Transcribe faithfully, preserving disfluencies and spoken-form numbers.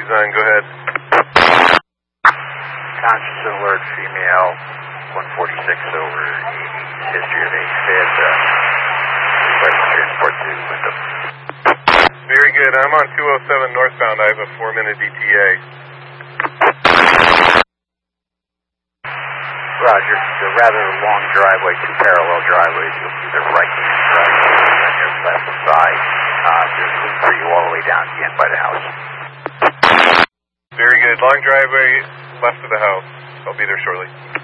Taxi's on, go ahead. Conscious alert female, one forty-six over eighty, history of a fit, uh, request transport to Wyndham. Very good, I'm on two oh seven northbound, I have a four minute E T A. Roger, it's a rather long driveway, two parallel driveways, you'll see the right-hand driveway on your left side. Uh, there's room for you all the way down to the end by the house. Very good, long driveway left of the house, I'll be there shortly.